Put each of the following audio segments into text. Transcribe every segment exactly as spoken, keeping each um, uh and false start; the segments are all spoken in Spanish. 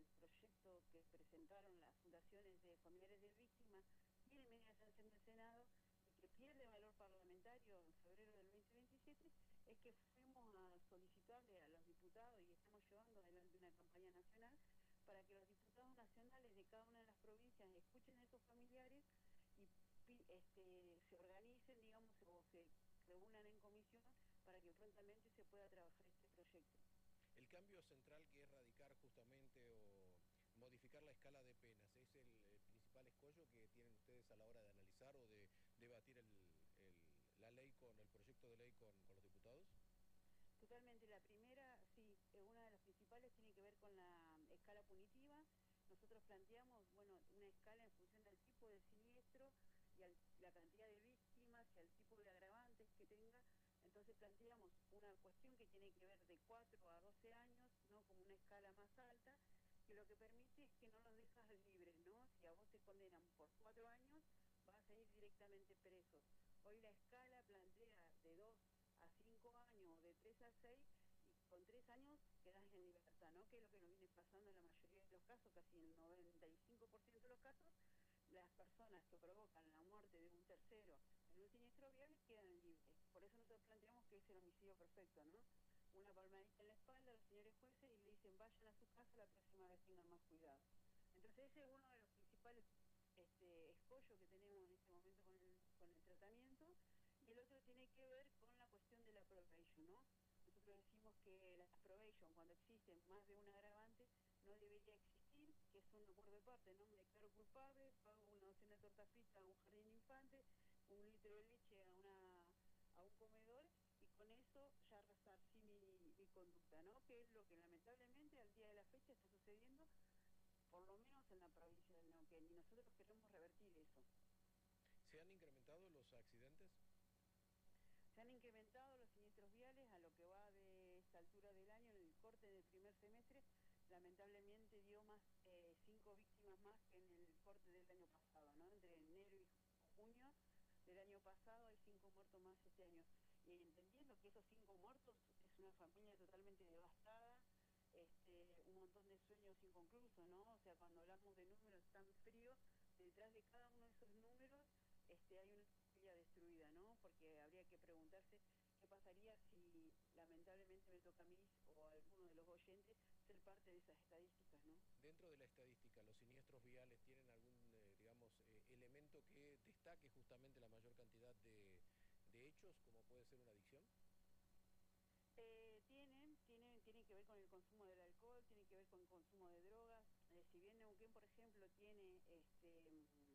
proyecto que presentaron las fundaciones de familiares de víctimas y el media sanción del Senado, y que pierde valor parlamentario en febrero del veinte veintisiete, es que fuimos a solicitarle a los diputados, y estamos llevando adelante una campaña nacional, para que los diputados nacionales de cada una de las provincias escuchen a esos familiares y este, se organicen, digamos, o se reúnan en comisión para que prontamente se pueda trabajar este proyecto. El cambio central, que es radicar justamente o modificar la escala de penas, ¿es el, el principal escollo que tienen ustedes a la hora de analizar o de debatir el, el, la ley con el proyecto de ley con, con los diputados? Totalmente, la primera, sí, una de las principales tiene que ver con la escala punitiva. Nosotros planteamos, bueno, una escala en función del tipo de siniestro y al, la cantidad de víctimas y al tipo de agravantes que tenga. Entonces planteamos una cuestión que tiene que ver de cuatro a doce años, ¿no? Como una escala más alta, que lo que permite es que no los dejas libres, ¿no? Si a vos te condenan por cuatro años, vas a ir directamente preso. Hoy la escala plantea de dos a cinco años o de tres a seis, y con tres años quedas en libertad, ¿no? Que es lo que nos viene pasando en la mayoría de los casos, casi en el noventa y cinco por ciento de los casos. Las personas que provocan la muerte de un tercero en un siniestro vial quedan libres. Por eso nosotros planteamos que es el homicidio perfecto, ¿no? Una palmadita en la espalda a los señores jueces y le dicen vayan a su casa, la próxima vez tengan más cuidado. Entonces ese es uno de los principales este, escollos que tenemos en este momento con el, con el tratamiento. Y el otro tiene que ver con la cuestión de la probation, ¿no? Nosotros decimos que la probation, cuando existen más de un agravante, no debería existir, que es un acuerdo de parte, ¿no? Me declaro culpable, pago una docena de tortas fritas a un jardín de infantes, un litro de leche a una a un comedor, y con eso ya resarcí mi, mi conducta, ¿no? Que es lo que lamentablemente al día de la fecha está sucediendo, por lo menos en la provincia del Neuquén, y nosotros queremos revertir eso. ¿Se han incrementado los accidentes? Se han incrementado los siniestros viales a lo que va de esta altura del año. En el corte del primer semestre, lamentablemente dio más eh, cinco víctimas más que en el corte del año pasado, ¿no? Entre enero y junio del año pasado hay cinco muertos más este año. Y entendiendo que esos cinco muertos es una familia totalmente devastada, este, un montón de sueños inconclusos, ¿no? O sea, cuando hablamos de números tan fríos, detrás de cada uno de esos números este, hay una familia destruida, ¿no? Porque habría que preguntarse qué pasaría si lamentablemente me toca a mí o a alguno de los oyentes ser parte de esas estadísticas, ¿no? Dentro de la estadística, ¿los siniestros viales tienen algún, eh, digamos, eh, elemento que destaque justamente la mayor cantidad de, de hechos, como puede ser una adicción? Eh, tienen, tienen, tienen que ver con el consumo del alcohol, tienen que ver con el consumo de drogas. Eh, si bien Neuquén, por ejemplo, tiene este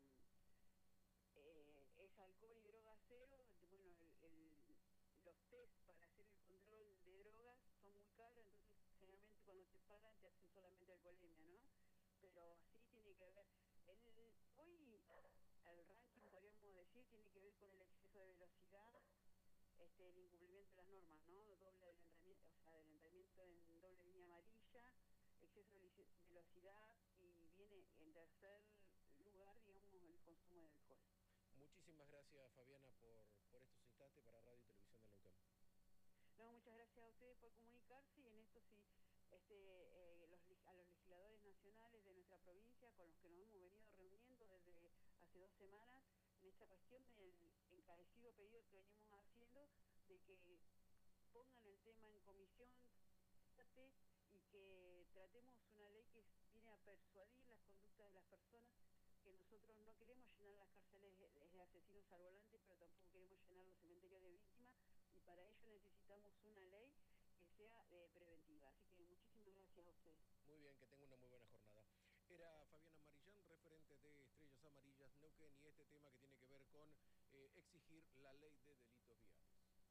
eh, es alcohol y droga cero, bueno, el, el, los test para hacer el control de drogas son muy caros, entonces generalmente cuando te pagan te hacen solamente alcoholemia, ¿no? Pero sí tiene que ver, el, hoy el ranking, podríamos decir, tiene que ver con el exceso de velocidad, este, el incumplimiento de las normas, ¿no? Doble adelantamiento, o sea, adelantamiento en doble línea amarilla, exceso de velocidad, y viene en tercer lugar, digamos, el consumo de alcohol. Muchísimas gracias, Fabiana, por, por estos instantes para Radio y Televisión de Neuquén. No, muchas gracias a ustedes por comunicarse, y en esto sí, este, eh, los, a los legisladores nacionales de nuestra provincia, con los que nos hemos venido reuniendo desde hace dos semanas, en esta cuestión del encarecido pedido que venimos haciendo, de que pongan el tema en comisión y que tratemos una ley que viene a persuadir las conductas de las personas, que nosotros no queremos llenar las cárceles de asesinos al volante, pero tampoco queremos llenar los cementerios de víctimas, y para ello necesitamos una ley que sea eh, preventiva. Así que muchísimas gracias a ustedes. Muy bien, que tenga una muy buena jornada. Era Fabiana Marillán, referente de Estrellas Amarillas Neuquén, y este tema que tiene que ver con eh, exigir la ley de delitos viales.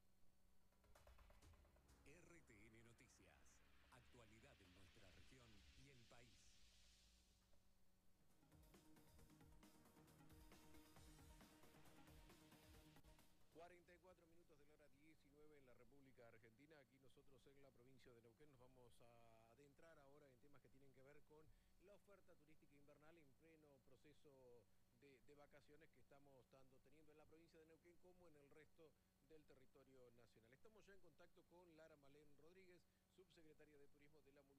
R T N Noticias. Actualidad en nuestra región y el país. cuarenta y cuatro minutos de la hora diecinueve en la República Argentina. Aquí nosotros en la provincia de Neuquén nos vamos a adentrar ahora en temas que tienen que ver con la oferta turística invernal en pleno proceso de, de vacaciones que estamos tanto teniendo en la provincia de Neuquén como en el resto del territorio nacional. Estamos ya en contacto con Lara Malén Rodríguez, subsecretaria de Turismo